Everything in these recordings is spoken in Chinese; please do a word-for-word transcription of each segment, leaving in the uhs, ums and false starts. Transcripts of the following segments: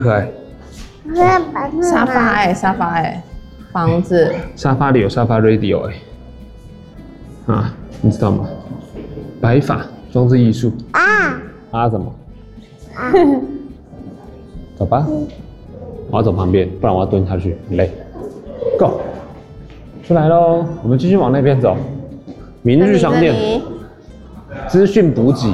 可爱。 沙发哎、欸，沙发哎、欸，房子。 沙发里有沙发 radio 哎、欸，啊，你知道吗？白发装置艺术啊啊什么？啊，走吧，我要走旁边，不然我要蹲下去，很累。Go， 出来喽，我们继续往那边走。明日商店，资讯补给。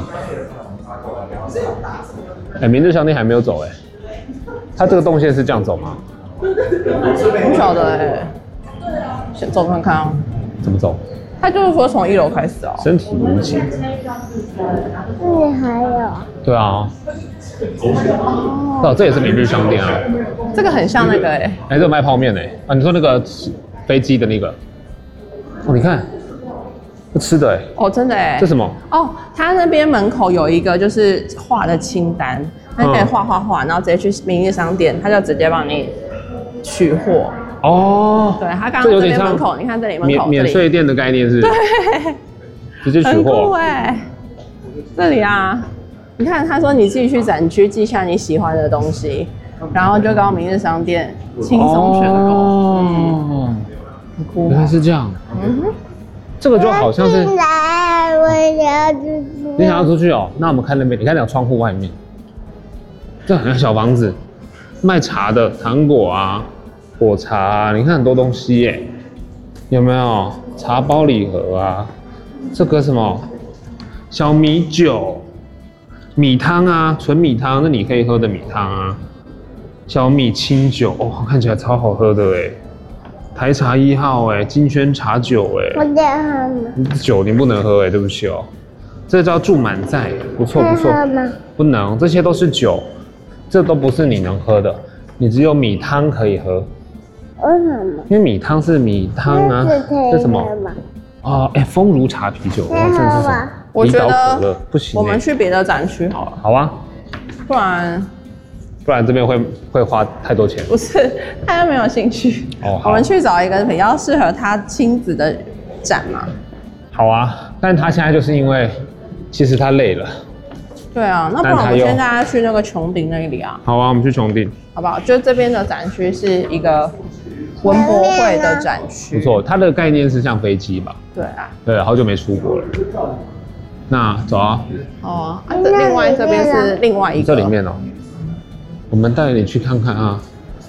哎、欸，明日商店还没有走哎、欸，它这个动线是这样走吗？ 不晓得哎、欸，先走看看啊。 怎么走？ 他就是说从一楼开始啊。 身体无解。 这里还有。对啊。哦，这也是明日商店啊。 这个很像那个哎、欸。 哎、欸，这有卖泡面哎、欸、啊！你说那个飞机的那个？哦，你看，这吃的哎、欸。 哦，真的哎、欸。 这什么？ 哦，他那边门口有一个就是画的清单，他可以画画画，然后直接去明日商店，他就直接帮你取货。 哦， 对，他刚刚这边门口，你看这里门口， 免免税店的概念是？ 对， 直接取货。很酷哎！这里啊，你看他说你自己去展区记下你喜欢的东西，然后就到明日商店轻松选购。哦，嗯，很酷。 原来是这样。嗯哼，这个就好像是。 来，我想要出去。 你想要出去哦？那我们看那边，你看那个窗户外面，这很像小房子，卖茶的，糖果啊。果茶、啊，你看很多东西耶，有没有茶包礼盒啊？这个什么小米酒、米汤啊，纯米汤，那你可以喝的米汤啊。小米清酒，哦，看起来超好喝的哎。台茶一号哎，金萱茶酒哎。 我得喝吗？ 酒你不能喝哎，对不起哦。这叫注满载，不错不错。不能，这些都是酒，这都不是你能喝的，你只有米汤可以喝。 为什么？ 因为米汤是米汤啊，这什么？哦，哎，风如茶啤酒，哇，这是什么？ 我觉得不行， 我们去别的展区好了。 好啊， 不然不然这边会会花太多钱。 不是，他又没有兴趣。哦，我们去找一个比较适合他亲子的展嘛。 好啊，但他现在就是因为其实他累了。对啊，那不然我们先带他去那个穹顶那里啊。 好啊，我们去穹顶， 好不好？就这边的展区是一个文博会的展区， 不错。它的概念是像飞机吧？ 对啊。 对，好久没出国了。那走啊。 好啊。啊，这另外这边是另外一个。 这里面哦，我们带你去看看啊。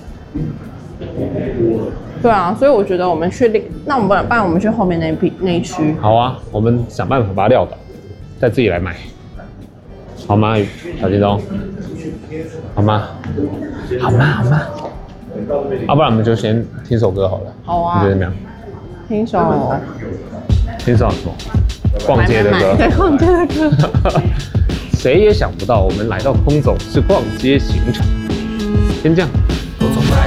对啊，所以我觉得我们去另，那我们不然，不然我们去后面那一那一区。 好啊，我们想办法把它撂倒，再自己来买。好吗，小金钟？好吗？好吗？好吗？要、啊、不然我们就先听首歌好了。 好啊。 你觉得怎么样？ 听首。 听首什么？逛街的歌。 对，逛街的歌。 谁也想不到，我们来到空总是逛街行程。先这样。